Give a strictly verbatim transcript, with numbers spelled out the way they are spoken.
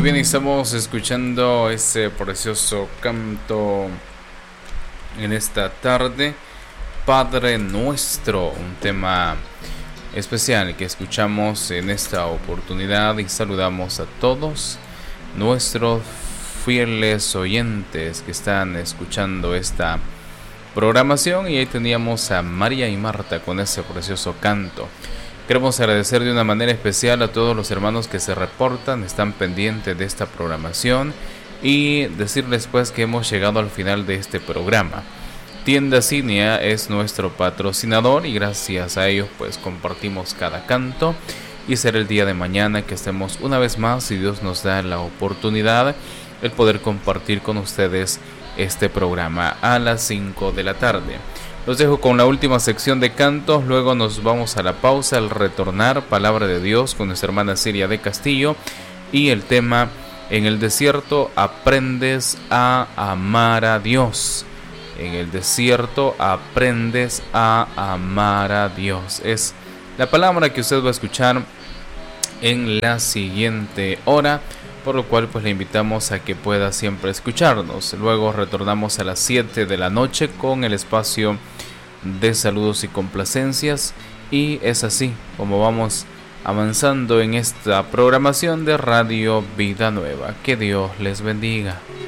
bien, estamos escuchando ese precioso canto en esta tarde, Padre Nuestro, un tema especial que escuchamos en esta oportunidad, y saludamos a todos nuestros fieles oyentes que están escuchando esta programación. Y ahí teníamos a María y Marta con ese precioso canto. Queremos agradecer de una manera especial a todos los hermanos que se reportan, están pendientes de esta programación, y decirles pues que hemos llegado al final de este programa. Tienda Cinia es nuestro patrocinador y gracias a ellos pues compartimos cada canto, y será el día de mañana que estemos una vez más, si Dios nos da la oportunidad, el poder compartir con ustedes este programa a las cinco de la tarde. Los dejo con la última sección de cantos, luego nos vamos a la pausa. Al retornar, Palabra de Dios con nuestra hermana Siria de Castillo, y el tema: en el desierto aprendes a amar a Dios. En el desierto aprendes a amar a Dios. Es la palabra que usted va a escuchar en la siguiente hora, por lo cual pues le invitamos a que pueda siempre escucharnos. Luego retornamos a las siete de la noche con el espacio de saludos y complacencias, y es así como vamos avanzando en esta programación de Radio Vida Nueva. Que Dios les bendiga.